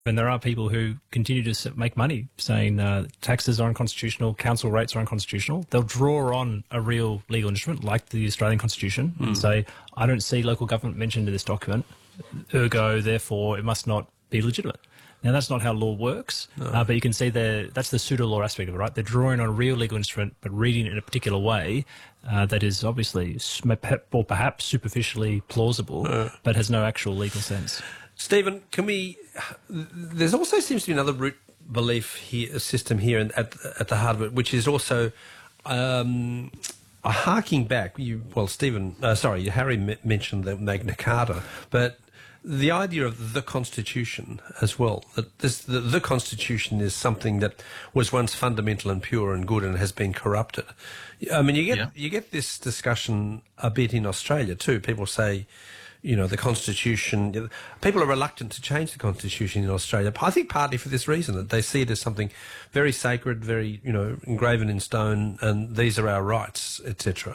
And there are people who continue to make money saying taxes are unconstitutional, council rates are unconstitutional. They'll draw on a real legal instrument like the Australian Constitution and say, I don't see local government mentioned in this document, ergo, therefore, it must not be legitimate. Now, that's not how law works, but you can see that's the pseudo-law aspect of it, right? They're drawing on a real legal instrument, but reading it in a particular way that is obviously or perhaps superficially plausible, but has no actual legal sense. Stephen, there also seems to be another root belief here, a system here at the heart of it, which is also harking back. Harry mentioned the Magna Carta, but the idea of the Constitution as well, that the Constitution is something that was once fundamental and pure and good and has been corrupted. I mean, you get this discussion a bit in Australia too. People say, the Constitution, people are reluctant to change the Constitution in Australia. I think partly for this reason, that they see it as something very sacred, very, engraven in stone, and these are our rights, etc.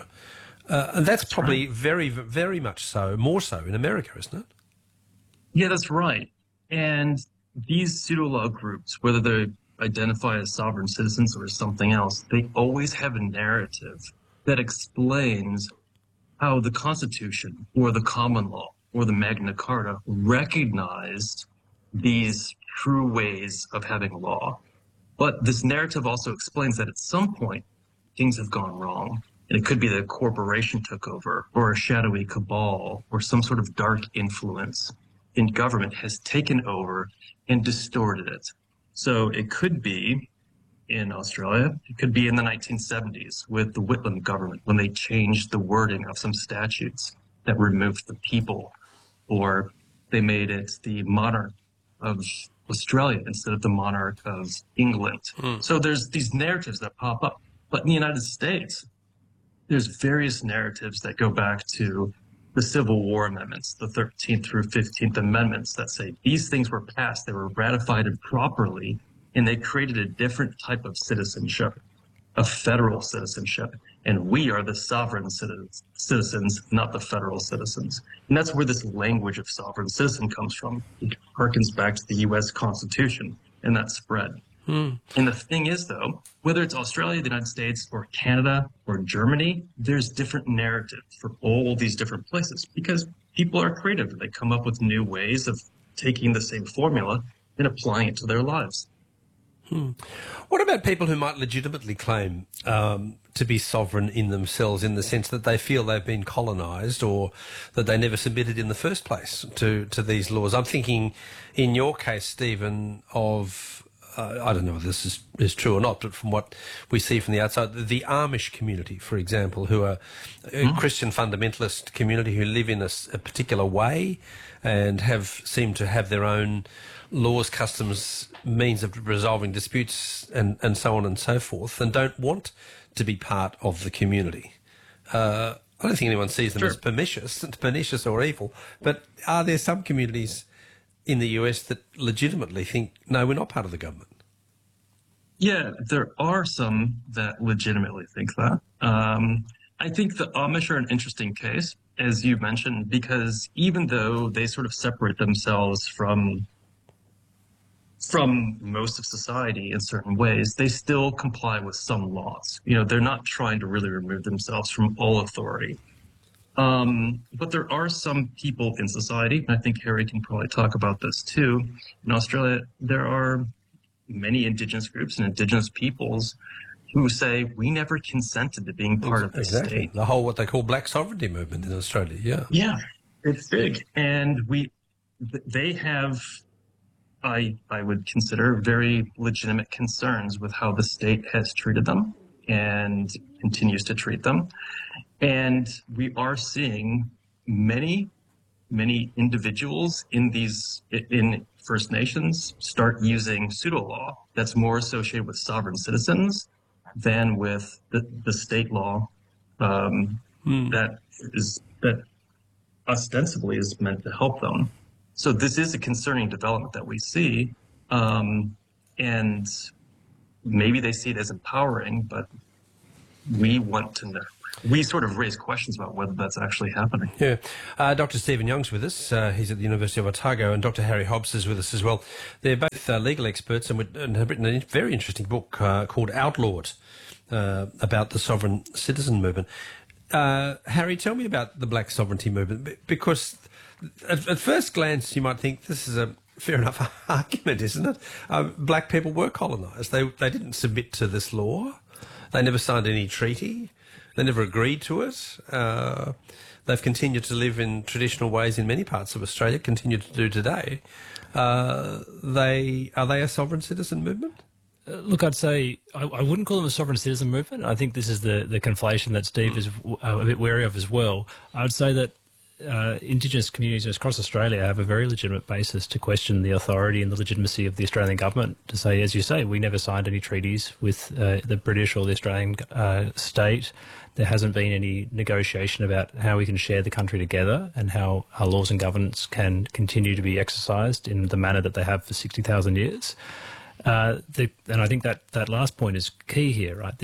And that's probably very, very much so, more so in America, isn't it? Yeah, that's right. And these pseudo-law groups, whether they identify as sovereign citizens or something else, they always have a narrative that explains how the Constitution or the common law or the Magna Carta recognized these true ways of having law. But this narrative also explains that at some point, things have gone wrong. And it could be that a corporation took over, or a shadowy cabal, or some sort of dark influence in government has taken over and distorted it. So it could be in Australia, it could be in the 1970s with the Whitlam government when they changed the wording of some statutes that removed the people, or they made it the monarch of Australia instead of the monarch of England. So there's these narratives that pop up. But in the United States, there's various narratives that go back to the Civil War amendments, the 13th through 15th amendments that say these things were passed, they were ratified properly, and they created a different type of citizenship, a federal citizenship. And we are the sovereign citizens, not the federal citizens. And that's where this language of sovereign citizen comes from. It harkens back to the U.S. Constitution and that spread. And the thing is, though, whether it's Australia, the United States, or Canada, or Germany, there's different narratives for all these different places because people are creative. They come up with new ways of taking the same formula and applying it to their lives. What about people who might legitimately claim to be sovereign in themselves in the sense that they feel they've been colonised or that they never submitted in the first place to these laws? I'm thinking, in your case, Stephen, of I don't know if this is true or not, but from what we see from the outside, the Amish community, for example, who are a Christian fundamentalist community who live in a particular way and seem to have their own laws, customs, means of resolving disputes and so on and so forth, and don't want to be part of the community. I don't think anyone sees them as pernicious or evil, but are there some communities in the US that legitimately think, no, we're not part of the government? Yeah, there are some that legitimately think that. I think the Amish are an interesting case, as you mentioned, because even though they sort of separate themselves from most of society in certain ways, they still comply with some laws. They're not trying to really remove themselves from all authority. But there are some people in society, and I think Harry can probably talk about this too. In Australia, there are many Indigenous groups and Indigenous peoples who say we never consented to being part of the state. The whole what they call black sovereignty movement in Australia, Yeah, it's big. And they have, I would consider, very legitimate concerns with how the state has treated them and continues to treat them. And we are seeing many individuals in First Nations start using pseudo-law that's more associated with sovereign citizens than with the state law that ostensibly is meant to help them. So this is a concerning development that we see, and maybe they see it as empowering, but we want to know we sort of raise questions about whether that's actually happening. Yeah. Dr. Stephen Young's with us. He's at the University of Otago, and Dr. Harry Hobbs is with us as well. They're both legal experts and have written a very interesting book called Outlawed about the sovereign citizen movement. Harry, tell me about the black sovereignty movement, because at first glance you might think this is a fair enough argument, isn't it? Black people were colonised. They didn't submit to this law. They never signed any treaty. They never agreed to it. They've continued to live in traditional ways in many parts of Australia, continue to do today. Are they a sovereign citizen movement? Look, I'd say I wouldn't call them a sovereign citizen movement. I think this is the conflation that Steve is a bit wary of as well. I would say that Indigenous communities across Australia have a very legitimate basis to question the authority and the legitimacy of the Australian government, to say, as you say, we never signed any treaties with the British or the Australian state. There hasn't been any negotiation about how we can share the country together and how our laws and governance can continue to be exercised in the manner that they have for 60,000 years. And I think that last point is key here, right?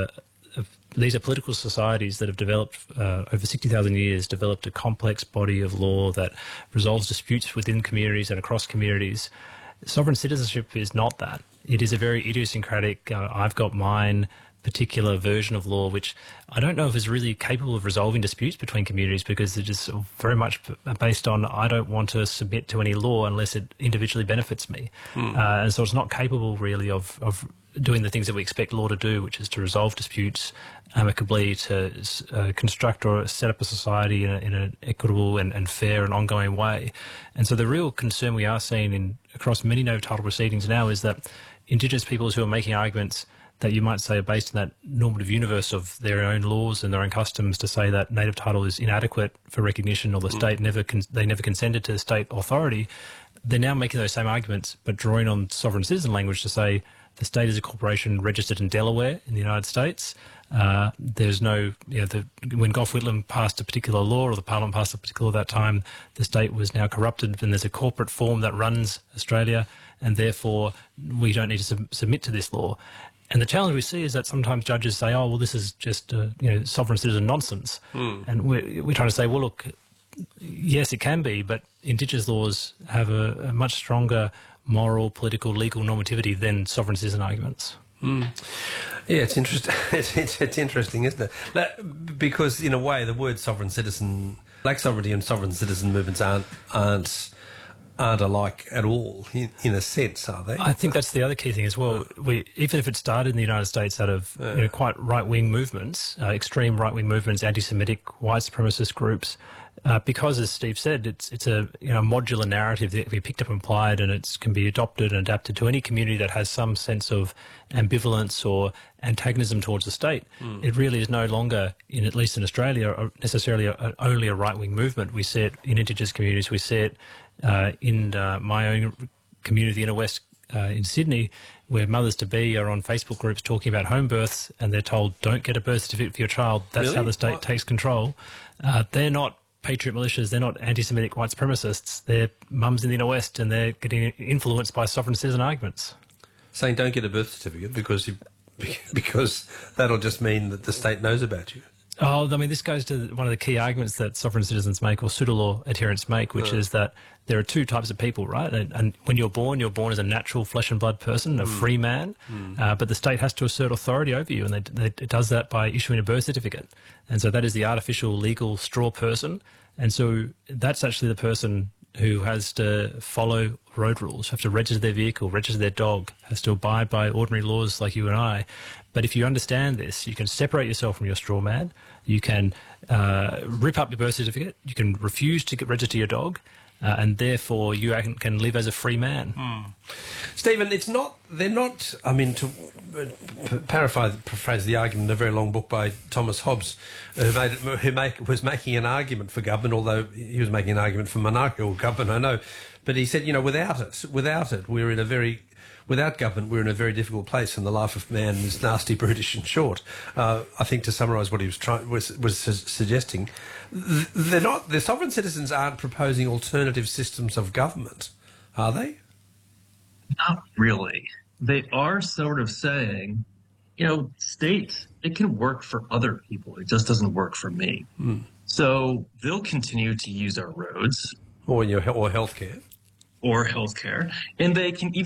These are political societies that have developed, over 60,000 years, developed a complex body of law that resolves disputes within communities and across communities. Sovereign citizenship is not that. It is a very idiosyncratic, I've got mine particular version of law, which I don't know if is really capable of resolving disputes between communities, because they're just very much based on, I don't want to submit to any law unless it individually benefits me. And so it's not capable really of doing the things that we expect law to do, which is to resolve disputes amicably, to construct or set up a society in an equitable and fair and ongoing way. And so the real concern we are seeing across many native title proceedings now is that Indigenous peoples who are making arguments that you might say are based in that normative universe of their own laws and their own customs, to say that native title is inadequate for recognition, or the state never consented to state authority. They're now making those same arguments, but drawing on sovereign citizen language to say the state is a corporation registered in Delaware in the United States. There's no, when Gough Whitlam passed a particular law, or the Parliament passed a particular law at that time, the state was now corrupted, and there's a corporate form that runs Australia, and therefore we don't need to submit to this law. And the challenge we see is that sometimes judges say, oh, well, this is just sovereign citizen nonsense. And we're trying to say, well, look, yes, it can be, but Indigenous laws have a much stronger moral, political, legal normativity than sovereign citizen arguments. Yeah, it's interesting. It's interesting, isn't it? Because in a way, the word sovereign citizen, black sovereignty and sovereign citizen movements aren't alike at all, in a sense, are they? I think that's the other key thing as well. Even if it started in the United States out of quite right-wing movements, extreme right-wing movements, anti-Semitic, white supremacist groups, because, as Steve said, it's a modular narrative that can be picked up and applied, and it can be adopted and adapted to any community that has some sense of ambivalence or antagonism towards the state. It really is no longer, at least in Australia, necessarily only a right-wing movement. We see it in Indigenous communities. We see it in my own community, the Inner West in Sydney, where mothers-to-be are on Facebook groups talking about home births, and they're told, don't get a birth certificate for your child. That's really? How the state takes control. They're not patriot militias. They're not anti-Semitic white supremacists. They're mums in the Inner West, and they're getting influenced by sovereign citizen arguments. Saying don't get a birth certificate because that'll just mean that the state knows about you. Oh, I mean, this goes to one of the key arguments that sovereign citizens make, or pseudo-law adherents make, which is that there are two types of people, right? And when you're born as a natural flesh and blood person, a free man, but the state has to assert authority over you, and it does that by issuing a birth certificate. And so that is the artificial legal straw person. And so that's actually the person who has to follow road rules, have to register their vehicle, register their dog, has to abide by ordinary laws like you and I. But if you understand this, you can separate yourself from your straw man. You can rip up your birth certificate. You can refuse to register your dog. And therefore, you can live as a free man. Stephen, they're not, I mean, to paraphrase the argument in a very long book by Thomas Hobbes, who was making an argument for government, although he was making an argument for monarchical government, I know. But he said, without government, we're in a very difficult place, and the life of man is nasty, brutish, and short. I think to summarise what he was suggesting, the sovereign citizens aren't proposing alternative systems of government, are they? Not really. They are sort of saying, state, it can work for other people. It just doesn't work for me. So they'll continue to use our roads or healthcare. or healthcare, and they can even